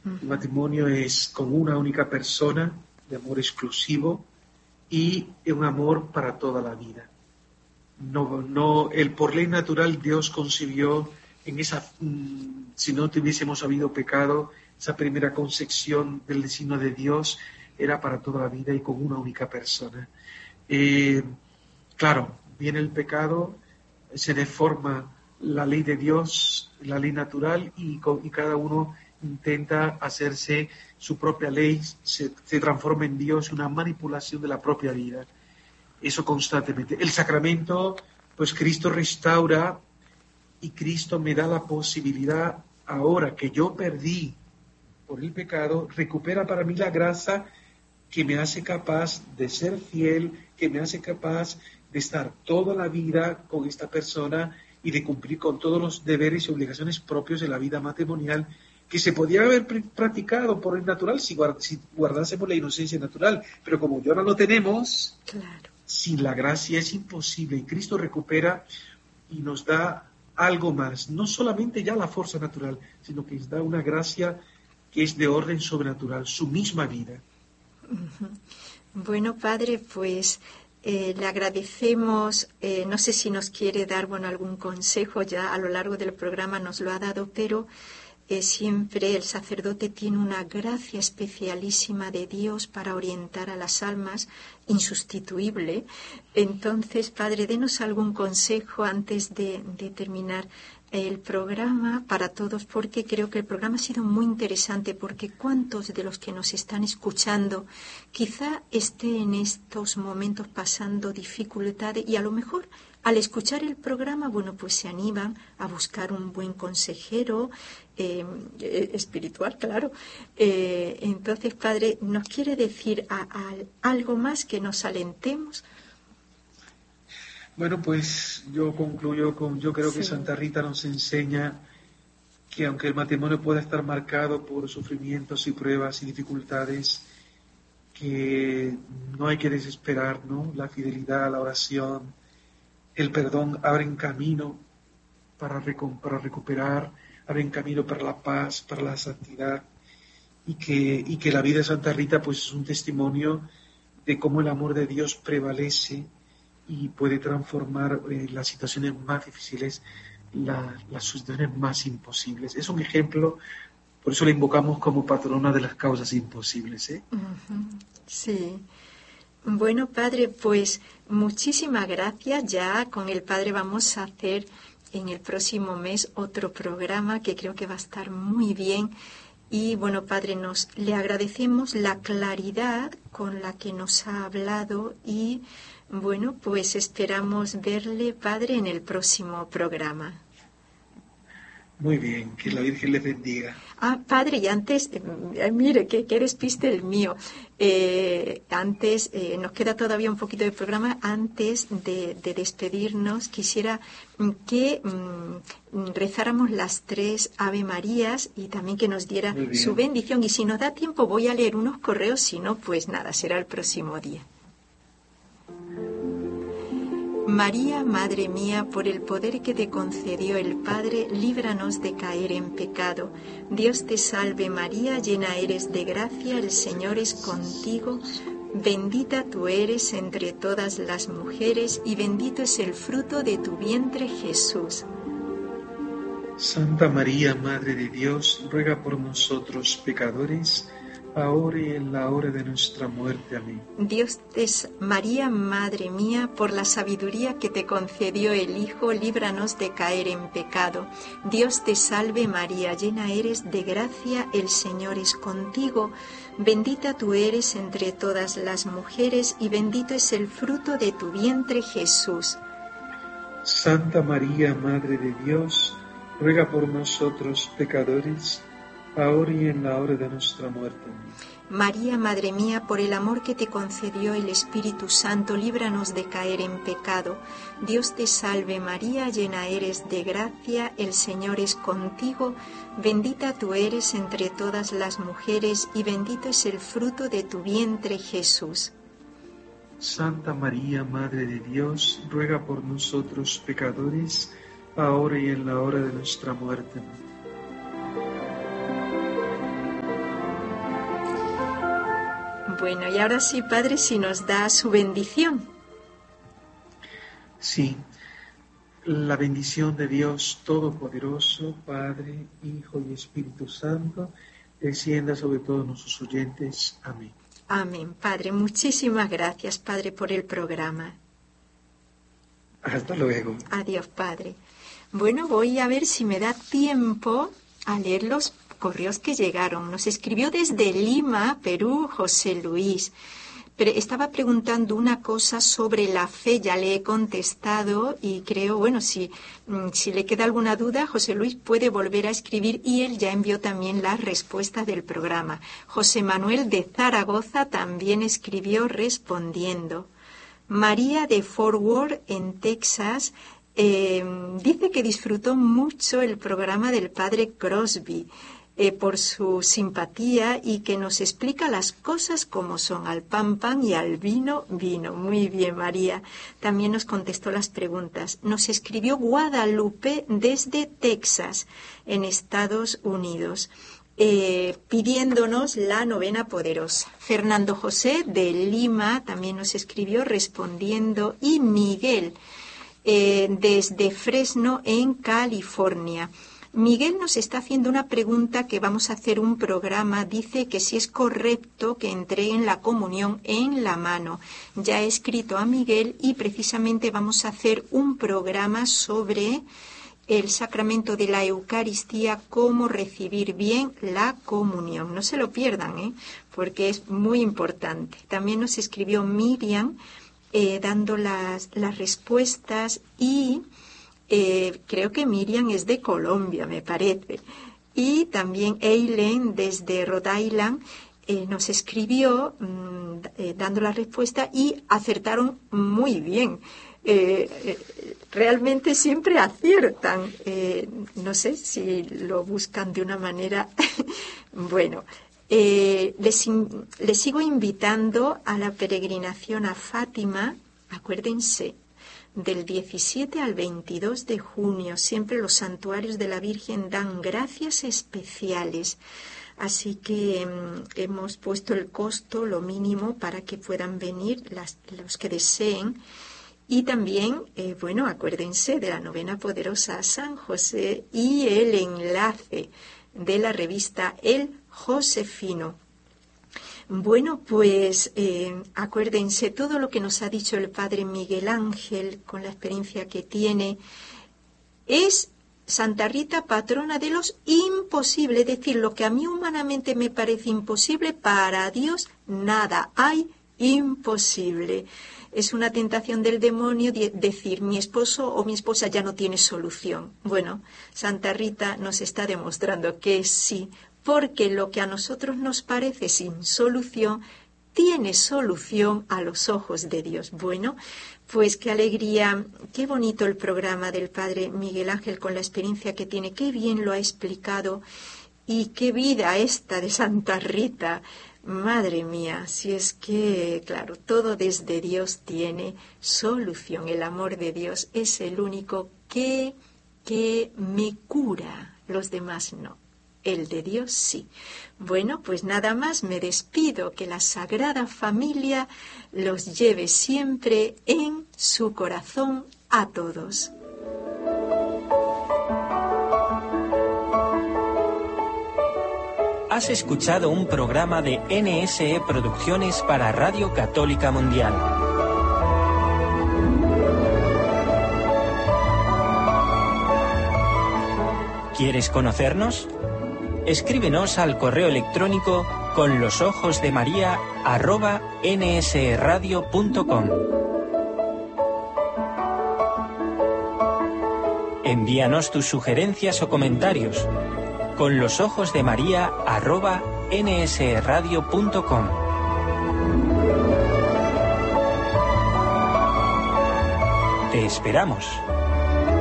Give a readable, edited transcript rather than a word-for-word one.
El matrimonio es con una única persona, de amor exclusivo, y un amor para toda la vida. Por ley natural Dios concibió en esa, si no tuviésemos habido pecado, esa primera concepción del destino de Dios era para toda la vida y con una única persona. Claro, viene el pecado, se deforma la ley de Dios, la ley natural, y cada uno intenta hacerse su propia ley, se transforma en Dios, una manipulación de la propia vida. Eso constantemente. El sacramento, pues Cristo restaura y Cristo me da la posibilidad, ahora que yo perdí por el pecado, recupera para mí la gracia que me hace capaz de ser fiel, que me hace capaz de estar toda la vida con esta persona y de cumplir con todos los deberes y obligaciones propios de la vida matrimonial que se podía haber practicado por el natural si guardásemos la inocencia natural. Pero como ya no lo tenemos, claro, sin la gracia es imposible. Y Cristo recupera y nos da algo más, no solamente ya la fuerza natural, sino que nos da una gracia que es de orden sobrenatural, su misma vida. Bueno, Padre, pues le agradecemos, no sé si nos quiere dar algún consejo, ya a lo largo del programa nos lo ha dado, pero siempre el sacerdote tiene una gracia especialísima de Dios para orientar a las almas, insustituible. Entonces, Padre, denos algún consejo antes de terminar el programa para todos, porque creo que el programa ha sido muy interesante, porque cuántos de los que nos están escuchando quizá estén en estos momentos pasando dificultades y a lo mejor al escuchar el programa, pues se animan a buscar un buen consejero espiritual, claro. Entonces, Padre, ¿nos quiere decir algo más que nos alentemos? Bueno, pues yo concluyo yo creo que Sí. Santa Rita nos enseña que aunque el matrimonio pueda estar marcado por sufrimientos y pruebas y dificultades, que no hay que desesperar, ¿no? La fidelidad, la oración, el perdón abren camino para recuperar, abren camino para la paz, para la santidad, y que la vida de Santa Rita pues es un testimonio de cómo el amor de Dios prevalece y puede transformar las situaciones más difíciles, las situaciones más imposibles. Es un ejemplo, por eso la invocamos como patrona de las causas imposibles. Sí. Bueno, Padre, pues muchísimas gracias. Ya con el Padre vamos a hacer en el próximo mes otro programa que creo que va a estar muy bien. Y bueno, Padre, le agradecemos la claridad con la que nos ha hablado y bueno, pues esperamos verle, Padre, en el próximo programa. Muy bien, que la Virgen les bendiga. Padre, y antes, mire, que despiste el mío. Antes, nos queda todavía un poquito de programa. Antes de despedirnos, quisiera que rezáramos las 3 Ave Marías y también que nos diera su bendición. Y si nos da tiempo, voy a leer unos correos. Si no, pues nada, será el próximo día. María, Madre mía, por el poder que te concedió el Padre, líbranos de caer en pecado. Dios te salve María, llena eres de gracia, el Señor es contigo. Bendita tú eres entre todas las mujeres y bendito es el fruto de tu vientre, Jesús. Santa María, Madre de Dios, ruega por nosotros pecadores, ahora y en la hora de nuestra muerte. Amén. María, Madre mía, por la sabiduría que te concedió el Hijo, líbranos de caer en pecado. Dios te salve María, llena eres de gracia, el Señor es contigo. Bendita tú eres entre todas las mujeres y bendito es el fruto de tu vientre, Jesús. Santa María, Madre de Dios, ruega por nosotros pecadores, ahora y en la hora de nuestra muerte. María, Madre mía, por el amor que te concedió el Espíritu Santo, líbranos de caer en pecado. Dios te salve María, llena eres de gracia, el Señor es contigo. Bendita tú eres entre todas las mujeres y bendito es el fruto de tu vientre, Jesús. Santa María, Madre de Dios, ruega por nosotros pecadores, ahora y en la hora de nuestra muerte. Bueno, y ahora sí, Padre, si nos da su bendición. Sí, la bendición de Dios Todopoderoso, Padre, Hijo y Espíritu Santo, descienda sobre todos nuestros oyentes. Amén. Amén, Padre. Muchísimas gracias, Padre, por el programa. Hasta luego. Adiós, Padre. Bueno, voy a ver si me da tiempo a leer los correos que llegaron. Nos escribió desde Lima, Perú, José Luis. Pero estaba preguntando una cosa sobre la fe, ya le he contestado y creo, bueno, si le queda alguna duda, José Luis puede volver a escribir y él ya envió también las respuestas del programa. José Manuel de Zaragoza también escribió respondiendo. María de Fort Worth, en Texas, dice que disfrutó mucho el programa del padre Crosby. Por su simpatía y que nos explica las cosas como son, al pan pan y al vino vino. Muy bien, María. También nos contestó las preguntas. Nos escribió Guadalupe desde Texas, en Estados Unidos, pidiéndonos la novena poderosa. Fernando José de Lima también nos escribió respondiendo, y Miguel desde Fresno, en California. Miguel nos está haciendo una pregunta que vamos a hacer un programa. Dice que si es correcto que entreguen la comunión en la mano. Ya he escrito a Miguel y precisamente vamos a hacer un programa sobre el sacramento de la Eucaristía, cómo recibir bien la comunión. No se lo pierdan, porque es muy importante. También nos escribió Miriam dando las respuestas y... creo que Miriam es de Colombia, me parece. Y también Eileen desde Rhode Island nos escribió dando la respuesta y acertaron muy bien. Realmente siempre aciertan. No sé si lo buscan de una manera. Bueno, les sigo invitando a la peregrinación a Fátima. Acuérdense, del 17 al 22 de junio, siempre los santuarios de la Virgen dan gracias especiales. Así que hemos puesto el costo, lo mínimo, para que puedan venir los que deseen. Y también, acuérdense de la novena poderosa a San José y el enlace de la revista El Josefino. Bueno, pues acuérdense todo lo que nos ha dicho el padre Miguel Ángel con la experiencia que tiene. Es Santa Rita patrona de los imposibles, es decir, lo que a mí humanamente me parece imposible, para Dios nada hay imposible. Es una tentación del demonio decir mi esposo o mi esposa ya no tiene solución. Bueno, Santa Rita nos está demostrando que sí, porque lo que a nosotros nos parece sin solución, tiene solución a los ojos de Dios. Bueno, pues qué alegría, qué bonito el programa del padre Miguel Ángel con la experiencia que tiene, qué bien lo ha explicado y qué vida esta de Santa Rita. Madre mía, si es que, claro, todo desde Dios tiene solución. El amor de Dios es el único que me cura, los demás no. El de Dios sí. Bueno, pues nada más, me despido. Que la Sagrada Familia los lleve siempre en su corazón a todos. Has escuchado un programa de NSE Producciones para Radio Católica Mundial. ¿Quieres conocernos? Escríbenos al correo electrónico conlosojosdemaria@nsradio.com. Envíanos tus sugerencias o comentarios. conlosojosdemaria@nsradio.com. Te esperamos.